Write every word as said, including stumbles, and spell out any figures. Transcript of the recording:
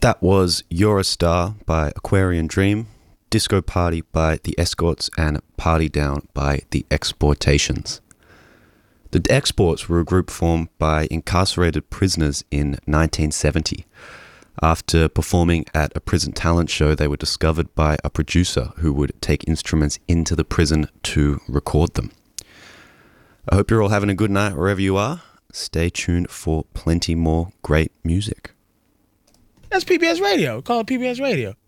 That was You're a Star by Aquarian Dream, Disco Party by The Escorts, and Party Down by The Exportations. The Exports were a group formed by incarcerated prisoners in nineteen seventy. After performing at a prison talent show, they were discovered by a producer who would take instruments into the prison to record them. I hope you're all having a good night wherever you are. Stay tuned for plenty more great music. That's P B S Radio. Call it P B S Radio.